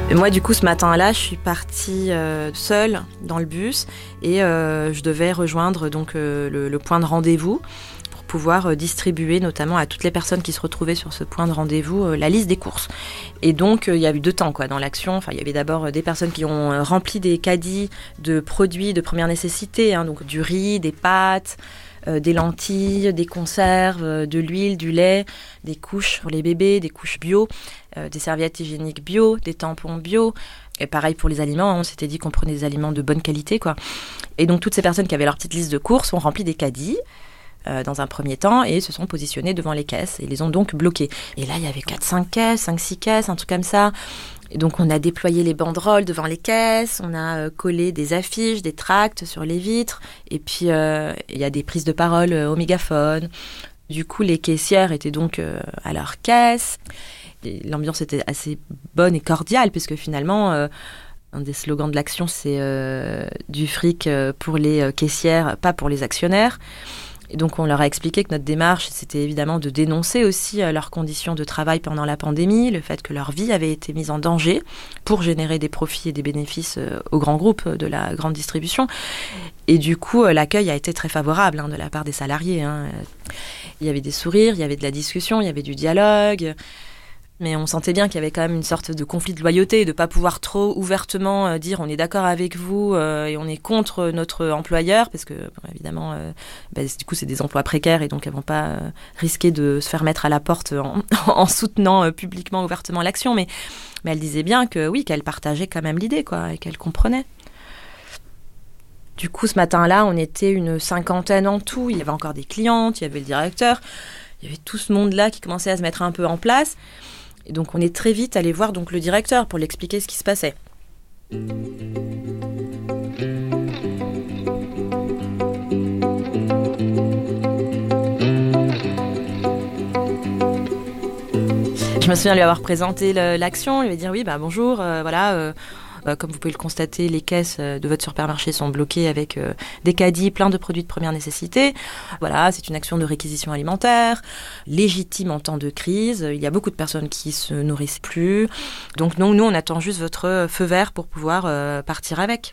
Et moi, du coup, ce matin-là, je suis partie seule dans le bus et je devais rejoindre donc le point de rendez-vous pour pouvoir distribuer notamment à toutes les personnes qui se retrouvaient sur ce point de rendez-vous la liste des courses. Et donc, il y a eu 2 temps dans l'action. Enfin, il y avait d'abord des personnes qui ont rempli des caddies de produits de première nécessité, donc du riz, des pâtes, des lentilles, des conserves, de l'huile, du lait, des couches pour les bébés, des couches bio, des serviettes hygiéniques bio, des tampons bio. Et pareil pour les aliments, on s'était dit qu'on prenait des aliments de bonne qualité, quoi. Et donc toutes ces personnes qui avaient leur petite liste de courses ont rempli des caddies dans un premier temps et se sont positionnées devant les caisses et les ont donc bloquées. Et là, il y avait 4-5 caisses, 5-6 caisses, un truc comme ça. Et donc on a déployé les banderoles devant les caisses, on a collé des affiches, des tracts sur les vitres, et puis il y a des prises de parole au mégaphone. Du coup, les caissières étaient donc à leur caisse. Et l'ambiance était assez bonne et cordiale, puisque finalement, un des slogans de l'action, c'est du fric pour les caissières, pas pour les actionnaires. Et donc, on leur a expliqué que notre démarche, c'était évidemment de dénoncer aussi leurs conditions de travail pendant la pandémie, le fait que leur vie avait été mise en danger pour générer des profits et des bénéfices aux grands groupes de la grande distribution. Et du coup, l'accueil a été très favorable de la part des salariés. Il y avait des sourires, il y avait de la discussion, il y avait du dialogue. Mais on sentait bien qu'il y avait quand même une sorte de conflit de loyauté, de ne pas pouvoir trop ouvertement dire on est d'accord avec vous et on est contre notre employeur, parce que évidemment, du coup c'est des emplois précaires et donc elles ne vont pas risquer de se faire mettre à la porte en soutenant publiquement, ouvertement l'action. Mais elle disait bien que oui, qu'elle partageait quand même l'idée, quoi, et qu'elle comprenait. Du coup, ce matin-là, on était une 50aine en tout. Il y avait encore des clientes, il y avait le directeur, il y avait tout ce monde-là qui commençait à se mettre un peu en place. Et donc, on est très vite allé voir donc, le directeur pour lui expliquer ce qui se passait. Je me souviens lui avoir présenté l'action, lui dire oui, bonjour, comme vous pouvez le constater, les caisses de votre supermarché sont bloquées avec des caddies pleins de produits de première nécessité. Voilà, c'est une action de réquisition alimentaire, légitime en temps de crise. Il y a beaucoup de personnes qui se nourrissent plus. Donc nous, on attend juste votre feu vert pour pouvoir partir avec.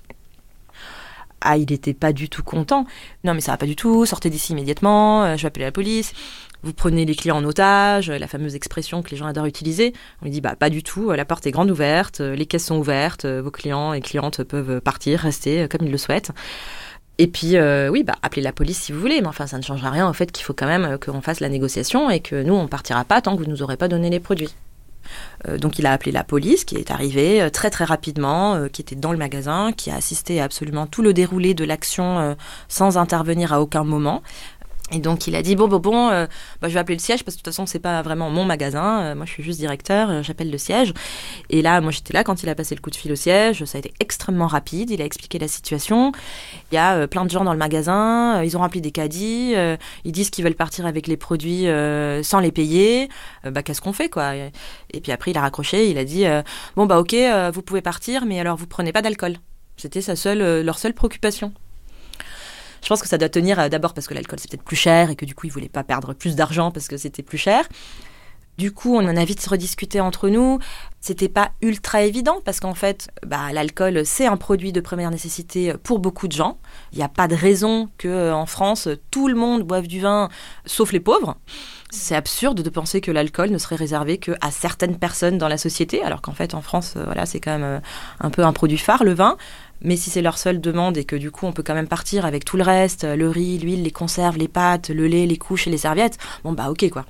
Ah, il n'était pas du tout content. Non, mais ça va pas du tout, sortez d'ici immédiatement, je vais appeler la police. Vous prenez les clients en otage, la fameuse expression que les gens adorent utiliser. On lui dit, pas du tout, la porte est grande ouverte, les caisses sont ouvertes, vos clients et clientes peuvent partir, rester comme ils le souhaitent. Et puis, appelez la police si vous voulez, mais enfin, ça ne changera rien au fait qu'il faut quand même qu'on fasse la négociation et que nous, on ne partira pas tant que vous ne nous aurez pas donné les produits. Donc il a appelé la police qui est arrivée très très rapidement, qui était dans le magasin, qui a assisté à absolument tout le déroulé de l'action sans intervenir à aucun moment. Et donc il a dit je vais appeler le siège parce que de toute façon c'est pas vraiment mon magasin, moi je suis juste directeur, j'appelle le siège. Et là moi j'étais là quand il a passé le coup de fil au siège, ça a été extrêmement rapide, il a expliqué la situation. Il y a plein de gens dans le magasin, ils ont rempli des caddies, ils disent qu'ils veulent partir avec les produits sans les payer, qu'est-ce qu'on fait quoi. Et puis après il a raccroché, il a dit ok, vous pouvez partir mais alors vous prenez pas d'alcool. C'était leur seule préoccupation. Je pense que ça doit tenir d'abord parce que l'alcool c'est peut-être plus cher et que du coup ils voulaient pas perdre plus d'argent parce que c'était plus cher. Du coup, on en a vite rediscuté entre nous. C'était pas ultra évident parce qu'en fait, l'alcool c'est un produit de première nécessité pour beaucoup de gens. Il n'y a pas de raison qu'en France tout le monde boive du vin sauf les pauvres. C'est absurde de penser que l'alcool ne serait réservé qu'à certaines personnes dans la société, alors qu'en fait en France, c'est quand même un peu un produit phare, le vin. Mais si c'est leur seule demande et que du coup on peut quand même partir avec tout le reste, le riz, l'huile, les conserves, les pâtes, le lait, les couches et les serviettes, ok quoi.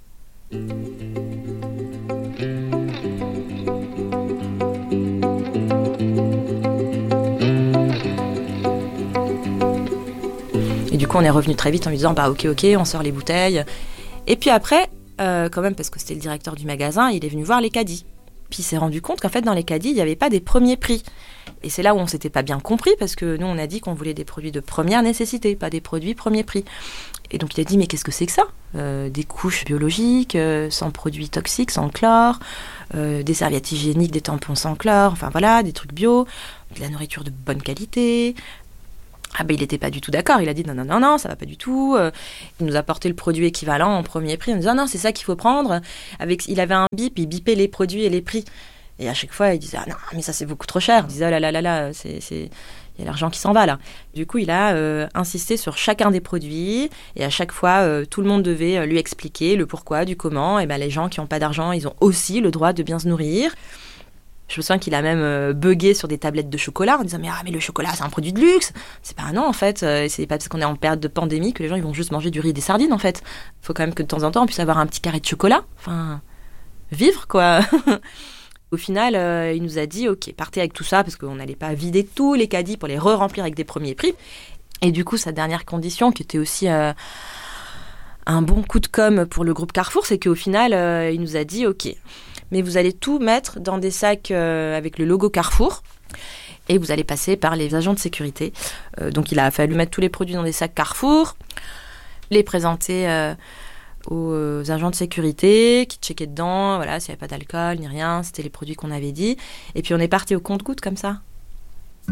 Et du coup on est revenu très vite en lui disant ok, on sort les bouteilles. Et puis après, quand même parce que c'était le directeur du magasin, il est venu voir les caddies. Puis il s'est rendu compte qu'en fait dans les caddies il n'y avait pas des premiers prix. Et c'est là où on ne s'était pas bien compris, parce que nous, on a dit qu'on voulait des produits de première nécessité, pas des produits premier prix. Et donc, il a dit, mais qu'est-ce que c'est que ça ? Des couches biologiques, sans produits toxiques, sans chlore, des serviettes hygiéniques, des tampons sans chlore, enfin voilà, des trucs bio, de la nourriture de bonne qualité. Il n'était pas du tout d'accord. Il a dit, non, ça va pas du tout. Il nous a apporté le produit équivalent en premier prix. On nous dit, non, c'est ça qu'il faut prendre. Il avait un bip, il bipait les produits et les prix. Et à chaque fois, il disait « Ah non, mais ça, c'est beaucoup trop cher ». Il disait « Oh là là là là, il y a l'argent qui s'en va là ». Du coup, il a insisté sur chacun des produits. Et à chaque fois, tout le monde devait lui expliquer le pourquoi, du comment. Et les gens qui n'ont pas d'argent, ils ont aussi le droit de bien se nourrir. Je me souviens qu'il a même bugué sur des tablettes de chocolat en disant mais le chocolat c'est un produit de luxe. C'est pas non en fait, c'est pas parce qu'on est en période de pandémie que les gens ils vont juste manger du riz et des sardines en fait. Faut quand même que de temps en temps on puisse avoir un petit carré de chocolat. Enfin, vivre quoi. Au final, il nous a dit ok, partez avec tout ça parce qu'on n'allait pas vider tous les caddies pour les re-remplir avec des premiers prix. Et du coup, sa dernière condition qui était aussi un bon coup de com' pour le groupe Carrefour, c'est qu'au final, il nous a dit ok, mais vous allez tout mettre dans des sacs avec le logo Carrefour et vous allez passer par les agents de sécurité. Donc il a fallu mettre tous les produits dans des sacs Carrefour, les présenter aux agents de sécurité qui checkaient dedans, voilà, s'il n'y avait pas d'alcool ni rien, c'était les produits qu'on avait dit. Et puis on est parti au compte-gouttes comme ça.